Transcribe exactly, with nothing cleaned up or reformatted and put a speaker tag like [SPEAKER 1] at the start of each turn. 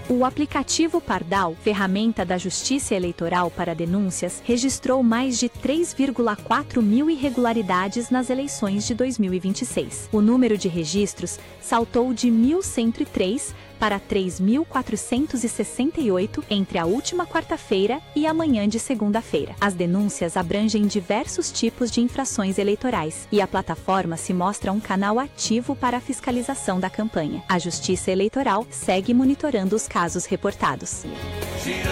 [SPEAKER 1] O aplicativo Pardal, ferramenta da Justiça Eleitoral para denúncias, registrou mais de três vírgula quatro mil irregularidades nas eleições de dois mil e vinte e seis. O número de registros saltou de mil cento e três para três mil quatrocentos e sessenta e oito entre a última quarta-feira e a manhã de segunda-feira. As denúncias abrangem diversos tipos de infrações eleitorais e a plataforma se mostra um canal ativo para a fiscalização da campanha. A Justiça Eleitoral segue monitorando os casos reportados.